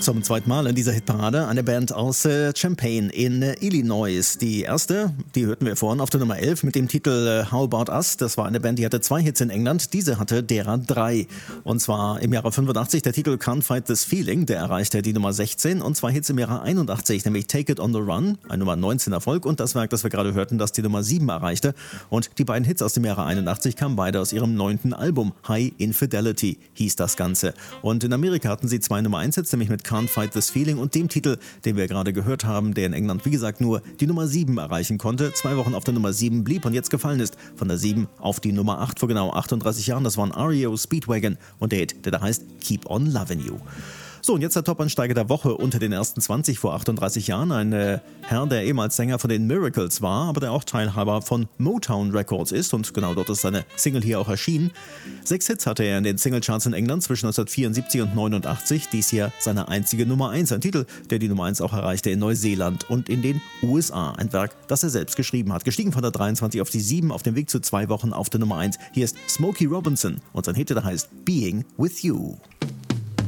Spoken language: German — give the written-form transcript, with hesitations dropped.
Zum zweiten Mal in dieser Hitparade eine Band aus Champaign in Illinois. Die erste, die hörten wir vorhin auf der Nummer 11 mit dem Titel How About Us. Das war eine Band, die hatte 2 Hits in England. Diese hatte derer 3. Und zwar im Jahre 85 der Titel Can't Fight This Feeling. Der erreichte die Nummer 16 und 2 Hits im Jahre 81, nämlich Take It On The Run, ein Nummer 19 Erfolg, und das Werk, das wir gerade hörten, das die Nummer 7 erreichte. Und die beiden Hits aus dem Jahre 81 kamen beide aus ihrem 9. Album. High Infidelity hieß das Ganze. Und in Amerika hatten sie 2 Nummer 1 Hits, nämlich mit Can't Fight This Feeling und dem Titel, den wir gerade gehört haben, der in England, wie gesagt, nur die Nummer 7 erreichen konnte, 2 Wochen auf der Nummer 7 blieb und jetzt gefallen ist von der 7 auf die Nummer 8 vor genau 38 Jahren. Das waren REO Speedwagon und der Hit, der da heißt Keep On Lovin' You. So, und jetzt der Top-Ansteiger der Woche unter den ersten 20 vor 38 Jahren. Ein Herr, der ehemals Sänger von den Miracles war, aber der auch Teilhaber von Motown Records ist. Und genau dort ist seine Single hier auch erschienen. 6 Hits hatte er in den Singlecharts in England zwischen 1974 und 89. Dies hier seine einzige Nummer 1. Ein Titel, der die Nummer 1 auch erreichte in Neuseeland und in den USA. Ein Werk, das er selbst geschrieben hat. Gestiegen von der 23 auf die 7 auf dem Weg zu 2 Wochen auf der Nummer 1. Hier ist Smokey Robinson und sein Hit, der heißt Being With You.